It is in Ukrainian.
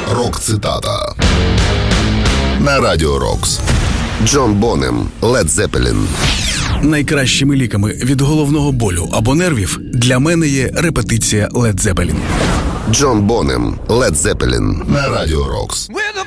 Рок-цитата на Радіо Рокс. Джон Бонем, Led Zeppelin. Найкращими ліками від головного болю або нервів для мене є репетиція Led Zeppelin. Джон Бонем, Led Zeppelin на Радіо Рокс.